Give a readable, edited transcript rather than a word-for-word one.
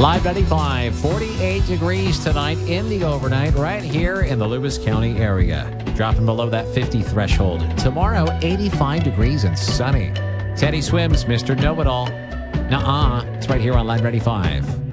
Live 95, 48 degrees tonight in the overnight right here in the Lewis County area. Dropping below that 50 threshold. Tomorrow, 85 degrees and sunny. Teddy Swims, Mr. Know-It-All. Nuh-uh. It's right here on Live 95.